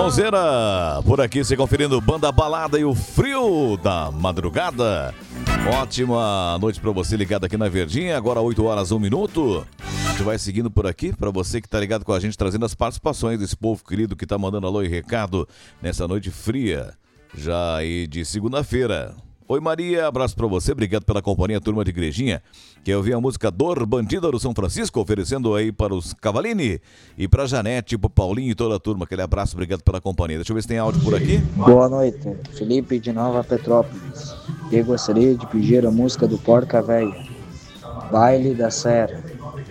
Sonzeira, por aqui você conferindo Banda Balada e o frio da madrugada. Ótima noite pra você ligado aqui na Verdinha, agora 8 horas 1 minuto. A gente vai seguindo por aqui, pra você que tá ligado com a gente, trazendo as participações desse povo querido que tá mandando alô e recado nessa noite fria, já aí de segunda-feira. Oi Maria, abraço pra você, obrigado pela companhia, turma de Igrejinha. Quer ouvir a música Dor Bandida do São Francisco, oferecendo aí para os Cavalini e pra Janete, pro Paulinho e toda a turma. Aquele abraço, obrigado pela companhia. Deixa eu ver se tem áudio por aqui. Boa noite, Felipe de Nova Petrópolis. Eu gostaria de pedir a música do Porca Véia, Baile da Serra.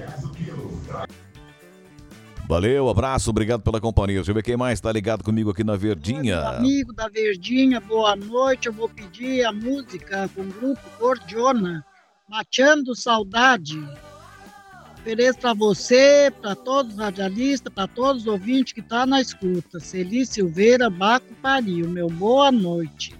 Valeu, abraço, obrigado pela companhia. Deixa eu ver quem mais tá ligado comigo aqui na Verdinha. Amigo da Verdinha, boa noite. Eu vou pedir a música com o grupo Gordiona, Mateando Saudade. Ofereço para você, para todos os radialistas, para todos os ouvintes que estão na escuta. Celi Silveira, Baco Pari, o meu boa noite.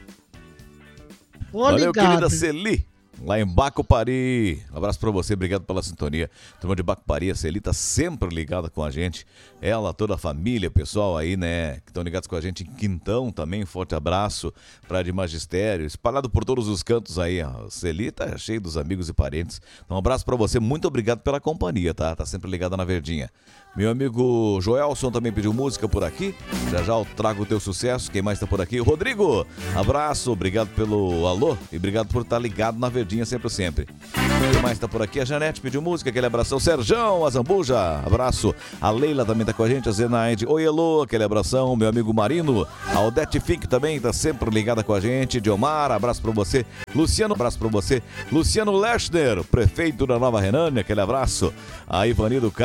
Valeu, querida Celi. Lá em Bacupari, um abraço pra você, obrigado pela sintonia. Turma de Bacupari, a Celi tá sempre ligada com a gente. Ela, toda a família, pessoal aí, né, que estão ligados com a gente em Quintão também. Um forte abraço pra de Magistério, espalhado por todos os cantos aí. A Celi tá cheio dos amigos e parentes. Então, um abraço pra você, muito obrigado pela companhia, tá? Tá sempre ligada na Verdinha. Meu amigo Joelson também pediu música por aqui. Já já eu trago o teu sucesso. Quem mais tá por aqui? Rodrigo, abraço, obrigado pelo alô e obrigado por estar ligado na Verdinha sempre. Quem mais tá por aqui? A Janete pediu música, aquele abração. Serjão, a Zambuja, abraço. A Leila também tá com a gente, a Zenaide. Oi, Elô, aquele abração. Meu amigo Marino. A Odete Fink também tá sempre ligada com a gente. Diomar, abraço pra você. Luciano, abraço pra você. Luciano Lechner, prefeito da Nova Renânia, aquele abraço. A Ivani do